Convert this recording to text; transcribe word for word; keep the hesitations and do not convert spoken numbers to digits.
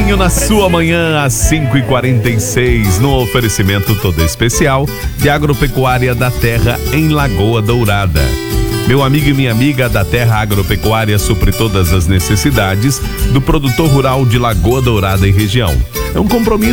Pretinho na sua manhã às cinco e quarenta e seis, no oferecimento todo especial de Agropecuária da Terra em Lagoa Dourada. Meu amigo e minha amiga, da Terra Agropecuária supre todas as necessidades do produtor rural de Lagoa Dourada e região. É um compromisso